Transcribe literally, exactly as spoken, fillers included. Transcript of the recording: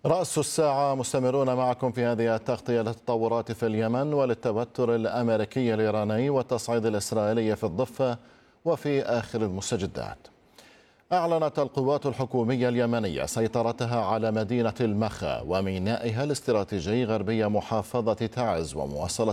رأس الساعة مستمرون معكم في هذه التغطية للتطورات في اليمن وللتوتر الأمريكي الإيراني والتصعيد الإسرائيلي في الضفة وفي آخر المستجدات. أعلنت القوات الحكومية اليمنية سيطرتها على مدينة المخا ومينائها الاستراتيجي غربي محافظة تعز ومواصلة